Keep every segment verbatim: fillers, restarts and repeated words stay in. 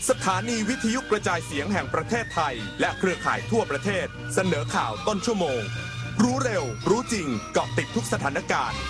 สถานีวิทยุกระจายเสียงแห่งประเทศไทยและเครือข่ายทั่วประเทศเสนอข่าวต้นชั่วโมงรู้เร็วรู้จริงเกาะติดทุกสถานการณ์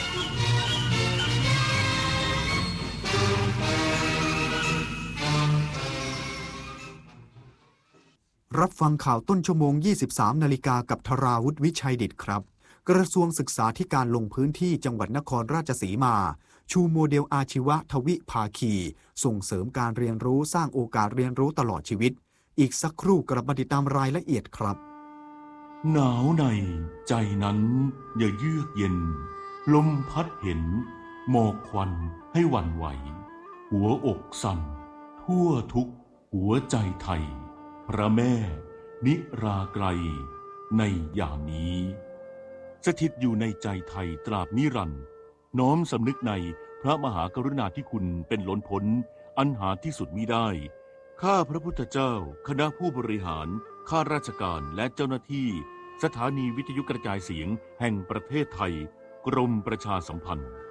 รับฟังข่าวต้นชั่วโมง ยี่สิบสาม นาฬิกากับธราวุฒิวิชัยดิษฐ์ครับกระทรวงศึกษาธิการลงพื้นที่จังหวัดนครราชสีมาชูโมเดลอาชีวะทวิภาคีส่งเสริมการเรียนรู้สร้างโอกาสเรียนรู้ตลอดชีวิตอีกสักครู่กลับมาติดตามรายละเอียดครับหนาวในใจนั้นอย่าเยือกเย็นลมพัดเห็นหมอกควันให้หวั่นไหวหัวอกสั่นทั่วทุกหัวใจไทยพระแม่นิราไกลในยามนี้สถิตอยู่ในใจไทยตราบนิรันดร์น้อมสำนึกในพระมหากรุณาธิคุณเป็นล้นพ้นอันหาที่สุดมิได้ข้าพระพุทธเจ้าคณะผู้บริหารข้าราชการและเจ้าหน้าที่สถานีวิทยุกระจายเสียงแห่งประเทศไทยกรมประชาสัมพันธ์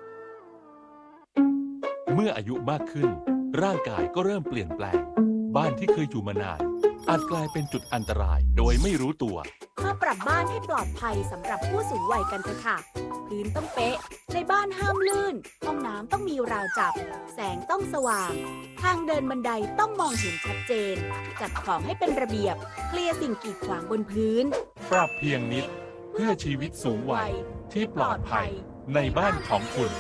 เมื่ออายุมากขึ้นร่างกายก็เริ่มเปลี่ยนแปลงบ้านที่เคยอยู่มานานอาจกลายเป็นจุดอันตรายโดยไม่รู้ตัวมาปรับบ้านให้ปลอดภัยสำหรับผู้สูงวัยกันเถอะค่ะพื้นต้องเป๊ะในบ้านห้ามลื่นห้องน้ำต้องมีราวจับแสงต้องสว่างทางเดินบันไดต้องมองเห็นชัดเจนจัดของให้เป็นระเบียบเคลียร์สิ่งกีดขวางบนพื้นปรับเพียงนิดเพื่อชีวิตสูงวัยที่ปลอดภัยในบ้านของคุณ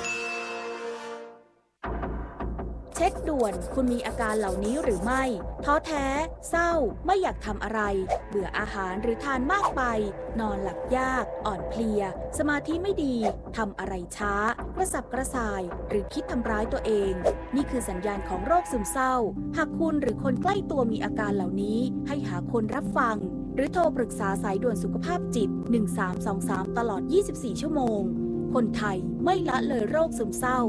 เช็คด่วนคุณมีอาการเหล่านี้หรือไม่ท้อแท้เศร้าไม่อยากทำอะไรเบื่ออาหารหรือทานมากไปนอนหลับยากอ่อนเพลียสมาธิไม่ดีทำอะไรช้ากระสับกระส่ายหรือคิดทำร้ายตัวเองนี่คือสัญญาณของโรคซึมเศร้าหากคุณหรือคนใกล้ตัวมีอาการเหล่านี้ให้หาคนรับฟังหรือโทรปรึกษาสายด่วนสุขภาพจิตหนึ่งสามสองสามตลอดยี่สิบสี่ชั่วโมงคนไทยไม่ละเลยโรคซึมเศร้า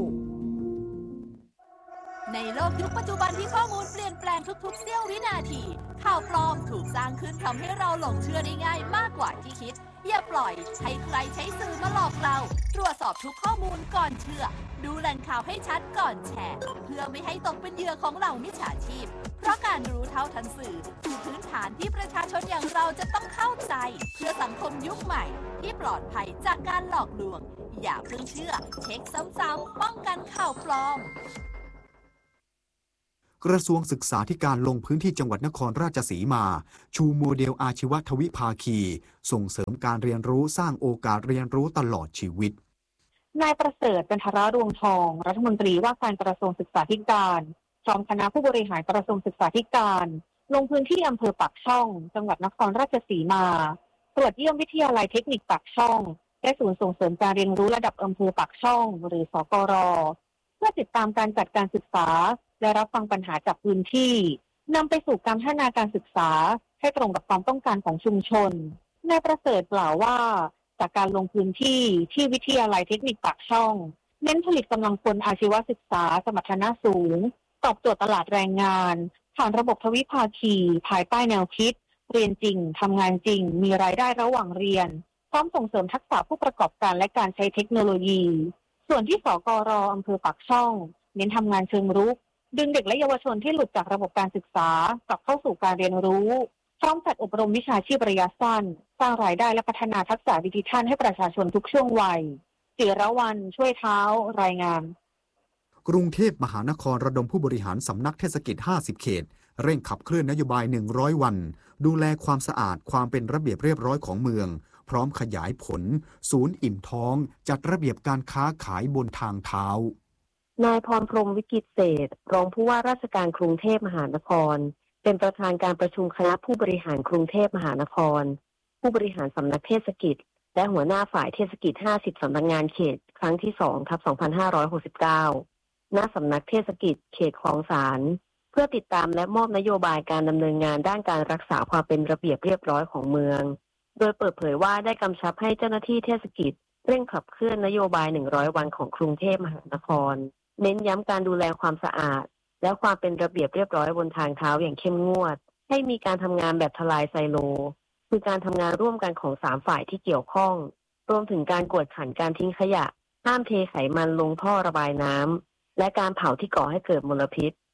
ในโลกยุคปัจจุบันที่ข้อมูลเปลี่ยนแปลงทุกๆเสี้ยววินาทีข่าวปลอมถูกสร้างขึ้นทำให้เราหลงเชื่อได้ง่ายมากกว่าที่คิดอย่าปล่อยให้ใครใช้สื่อมาหลอกเราตรวจสอบทุกข้อมูลก่อนเชื่อดูแหล่งข่าวให้ชัดก่อนแชร์เพื่อไม่ให้ตกเป็นเหยื่อของเหล่ามิจฉาชีพเพราะการรู้เท่าทันสื่อคือพื้นฐานที่ประชาชนอย่างเราจะต้องเข้าใจเพื่อสังคมยุคใหม่ที่ปลอดภัยจากการหลอกลวงอย่าเพิ่งเชื่อเช็คซ้ำๆป้องกันข่าวปลอมกระทรวงศึกษาธิการลงพื้นที่จังหวัดนครราชสีมาชูโมเดลอาชีวะทวิภาคีส่งเสริมการเรียนรู้สร้างโอกาสเรียนรู้ตลอดชีวิตนายประเสริฐจันทรดวงทองรัฐมนตรีว่าการกระทรวงศึกษาธิการพร้อมคณะผู้บริหารกระทรวงศึกษาธิการลงพื้นที่อำเภอปากช่องจังหวัดนครราชสีมาตรวจเยี่ยมวิทยาลัยเทคนิคปากช่องและศูนย์ส่งเสริมการเรียนรู้ระดับอำเภอปากช่องหรือสกร.เพื่อติดตามการจัดการศึกษาและรับฟังปัญหาจากพื้นที่นำไปสู่การพัฒนาการศึกษาให้ตรงกับความต้องการของชุมชนนายประเสริฐกล่าวว่าจากการลงพื้นที่ที่วิทยาลัยเทคนิคปากช่องเน้นผลิตกำลังคนอาชีวศึกษาสมรรถนะสูงตอบโจทย์ตลาดแรงงานผ่านระบบทวิภาคีภายใต้แนวคิดเรียนจริงทำงานจริงมีรายได้ระหว่างเรียนพร้อมส่งเสริมทักษะผู้ประกอบการและการใช้เทคโนโลยีส่วนที่สกร.อำเภอปากช่องเน้นทำงานเชิงรุกดึงเด็กและเยาวชนที่หลุดจากระบบการศึกษากลับเข้าสู่การเรียนรู้พร้อมจัดอบรมวิชาชีพระยะสั้นสร้างรายได้และพัฒนาทักษะดิจิทัลให้ประชาชนทุกช่วงวัยจิรวรรณช่วยเท้ารายงานกรุงเทพมหานครระดมผู้บริหารสำนักเทศกิจห้าสิบเขตเร่งขับเคลื่อนนโยบายหนึ่งร้อยวันดูแลความสะอาดความเป็นระเบียบเรียบร้อยของเมืองพร้อมขยายผลศูนย์อิ่มท้องจัดระเบียบการค้าขายบนทางเท้านายพรพรหมวิกิตเศรษฐ์รองผู้ว่าราชการกรุงเทพมหานครเป็นประธานการประชุมคณะผู้บริหารกรุงเทพมหานครผู้บริหารสำนักเทศกิจและหัวหน้าฝ่ายเทศกิจห้าสิบสำนักงานเขตครั้งที่สองทับสองพันห้าร้อยหกสิบเก้าณสำนักเทศกิจเขตคลองสานเพื่อติดตามและมอบนโยบายการดำเนินงานด้านการรักษาความเป็นระเบียบเรียบร้อยของเมืองโดยเปิดเผยว่าได้กำชับให้เจ้าหน้าที่เทศกิจเร่งขับเคลื่อนนโยบายหนึ่งร้อยวันของกรุงเทพมหานครเน้นย้ำการดูแลความสะอาดและความเป็นระเบียบเรียบร้อยบนทางเท้าอย่างเข้มงวดให้มีการทำงานแบบทลายไซโลคือการทำงานร่วมกันของสามฝ่ายที่เกี่ยวข้องรวมถึงการกวดขันการทิ้งขยะห้ามเทไขมันลงท่อระบายน้ำและการเผาที่ก่อให้เกิดมลพิษ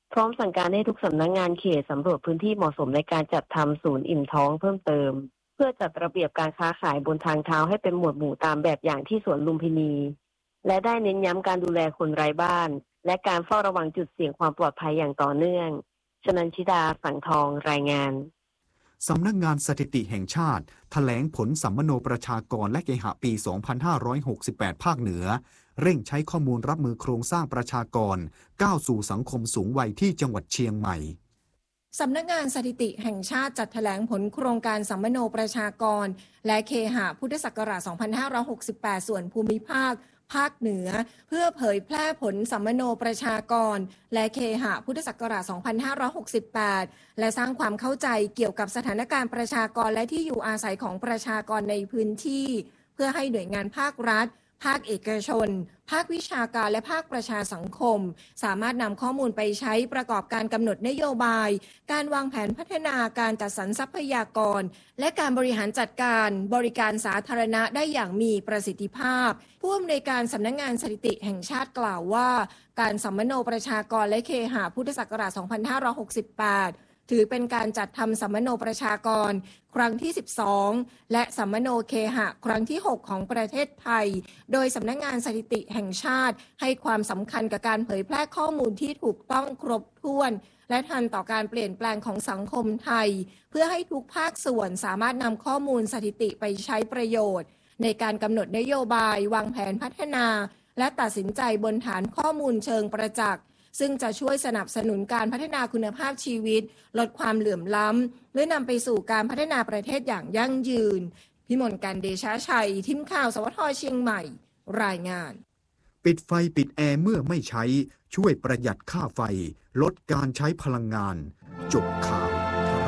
พร้อมสั่งการให้ทุกสำนักงานเขตสำรวจพื้นที่เหมาะสมในการจัดทำศูนย์อิ่มท้องเพิ่มเติมเพื่อจัดระเบียบการค้าขายบนทางเท้าให้เป็นหมวดหมู่ตามแบบอย่างที่สวนลุมพินีและได้เน้นย้ำการดูแลคนไร้บ้านและการเฝ้าระวังจุดเสี่ยงความปลอดภัยอย่างต่อเนื่องชนันชิดาสังทองรายงานสำนักงานสถิติแห่งชาติแถลงผลสัมมโนประชากรและเคหะปี สองพันห้าร้อยหกสิบแปด ภาคเหนือเร่งใช้ข้อมูลรับมือโครงสร้างประชากรก้าวสู่สังคมสูงวัยที่จังหวัดเชียงใหม่สำนักงานสถิติแห่งชาติจัดแถลงผลโครงการสัมมโนประชากรและเคหะพุทธศักราช สองพันห้าร้อยหกสิบแปด ส่วนภูมิภาคภาคเหนือเพื่อเผยแพร่ผลสัมมโนประชากรและเคหะพุทธศักราช สองพันห้าร้อยหกสิบแปด และสร้างความเข้าใจเกี่ยวกับสถานการณ์ประชากรและที่อยู่อาศัยของประชากรในพื้นที่เพื่อให้หน่วยงานภาครัฐภาคเอกชนภาควิชาการและภาคประชาสังคมสามารถนำข้อมูลไปใช้ประกอบการกำหนดนโยบายการวางแผนพัฒนาการจัดสรรทรัพยากรและการบริหารจัดการบริการสาธารณะได้อย่างมีประสิทธิภาพผู้อำนวยการสำนักงานสถิติแห่งชาติกล่าวว่าการสัมมโนประชากรและเคหะพุทธศักราช สองพันห้าร้อยหกสิบแปดถือเป็นการจัดทำสัมมโนประชากรครั้งที่สิบสองและสัมมโนเคหะครั้งที่หกของประเทศไทยโดยสำนักงานสถิติแห่งชาติให้ความสำคัญกับการเผยแพร่ข้อมูลที่ถูกต้องครบถ้วนและทันต่อการเปลี่ยนแปลงของสังคมไทยเพื่อให้ทุกภาคส่วนสามารถนำข้อมูลสถิติไปใช้ประโยชน์ในการกำหนดนโยบายวางแผนพัฒนาและตัดสินใจบนฐานข้อมูลเชิงประจักษ์ซึ่งจะช่วยสนับสนุนการพัฒนาคุณภาพชีวิตลดความเหลื่อมล้ำและนำไปสู่การพัฒนาประเทศอย่างยั่งยืนพิมลการเดชะชัยทีมข่าวสวทเชียงใหม่รายงานปิดไฟปิดแอร์เมื่อไม่ใช้ช่วยประหยัดค่าไฟลดการใช้พลังงานจบข่าว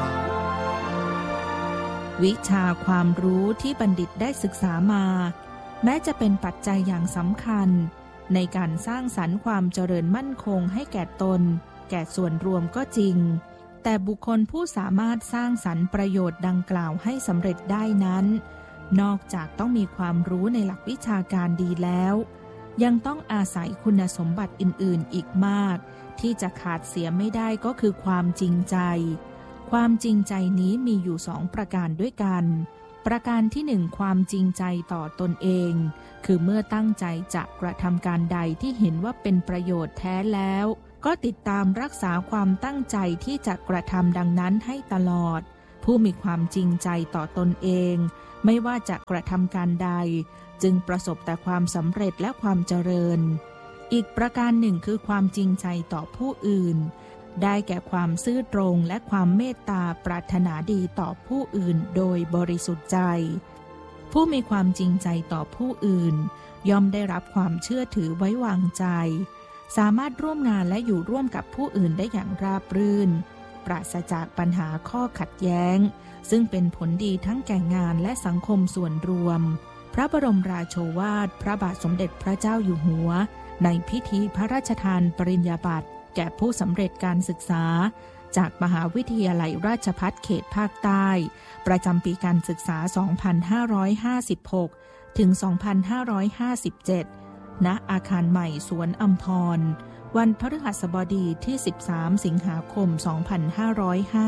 วิชาความรู้ที่บัณฑิตได้ศึกษามาแม้จะเป็นปัจจัยอย่างสำคัญในการสร้างสรรค์ความเจริญมั่นคงให้แก่ตนแก่ส่วนรวมก็จริงแต่บุคคลผู้สามารถสร้างสรรค์ประโยชน์ดังกล่าวให้สำเร็จได้นั้นนอกจากต้องมีความรู้ในหลักวิชาการดีแล้วยังต้องอาศัยคุณสมบัติอื่นๆอีกมากที่จะขาดเสียไม่ได้ก็คือความจริงใจความจริงใจนี้มีอยู่สองประการด้วยกันประการที่หนึ่งความจริงใจต่อตนเองคือเมื่อตั้งใจจะกระทำการใดที่เห็นว่าเป็นประโยชน์แท้แล้วก็ติดตามรักษาความตั้งใจที่จะกระทำดังนั้นให้ตลอดผู้มีความจริงใจต่อตนเองไม่ว่าจะกระทำการใดจึงประสบแต่ความสำเร็จและความเจริญอีกประการหนึ่งคือความจริงใจต่อผู้อื่นได้แก่ความซื่อตรงและความเมตตาปรารถนาดีต่อผู้อื่นโดยบริสุทธิ์ใจผู้มีความจริงใจต่อผู้อื่นย่อมได้รับความเชื่อถือไว้วางใจสามารถร่วมงานและอยู่ร่วมกับผู้อื่นได้อย่างราบรื่นปราศจากปัญหาข้อขัดแย้งซึ่งเป็นผลดีทั้งแก่งานและสังคมส่วนรวมพระบรมราโชวาทพระบาทสมเด็จพระเจ้าอยู่หัวในพิธีพระราชทานปริญญาบัตรแก่ผู้สำเร็จการศึกษาจากมหาวิทยาลัยราชภัฏเขตภาคใต้ประจำปีการศึกษา สองพันห้าร้อยห้าสิบหก ถึง สองพันห้าร้อยห้าสิบเจ็ด ณ อาคารใหม่สวนอัมพรวันพฤหัสบดีที่ สิบสาม สิงหาคม สองพันห้าร้อยห้า